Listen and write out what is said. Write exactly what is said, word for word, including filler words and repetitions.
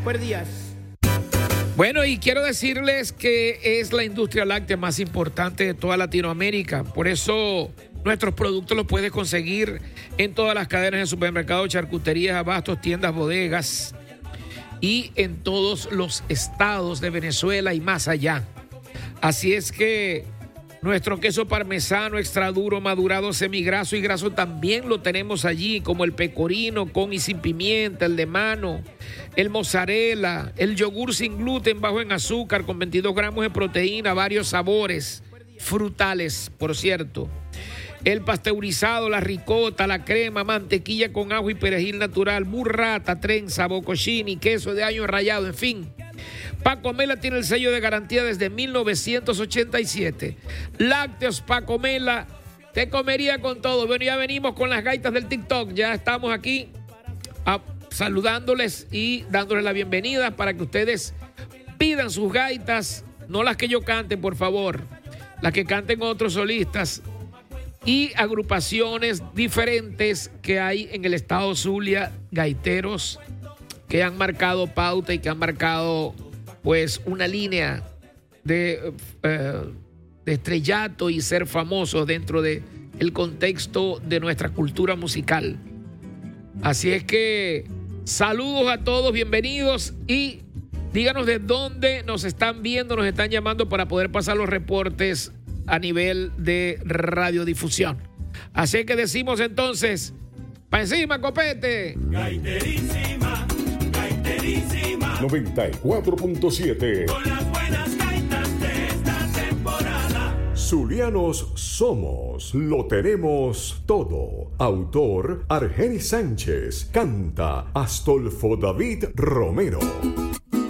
Buenos días. Bueno, y quiero decirles que es la industria láctea más importante de toda Latinoamérica. Por eso nuestros productos los puedes conseguir en todas las cadenas de supermercados, charcuterías, abastos, tiendas, bodegas y en todos los estados de Venezuela y más allá. Así es que nuestro queso parmesano extra duro, madurado, semigraso y graso también lo tenemos allí, como el pecorino con y sin pimienta, el de mano, el mozzarella, el yogur sin gluten, bajo en azúcar, con veintidós gramos de proteína, varios sabores, frutales, por cierto. El pasteurizado, la ricota, la crema, mantequilla con ajo y perejil natural, burrata, trenza, bocconcini, queso de año rallado, en fin. Paco Mela tiene el sello de garantía desde mil novecientos ochenta y siete. Lácteos Paco Mela, te comería con todo. Bueno, ya venimos con las gaitas del TikTok. Ya estamos aquí a, saludándoles y dándoles la bienvenida para que ustedes pidan sus gaitas, no las que yo cante, por favor, las que canten otros solistas y agrupaciones diferentes que hay en el estado Zulia, gaiteros que han marcado pauta y que han marcado pues una línea de, eh, de estrellato y ser famosos dentro de el contexto de nuestra cultura musical. Así es que saludos a todos, bienvenidos y díganos de dónde nos están viendo, nos están llamando para poder pasar los reportes a nivel de radiodifusión. Así que decimos entonces, pa' encima, copete. Gaiterísima, gaiterísima. noventa y cuatro punto siete. Con las buenas gaitas de esta temporada. Zulianos somos, lo tenemos todo. Autor Argenis Sánchez. Canta Astolfo David Romero.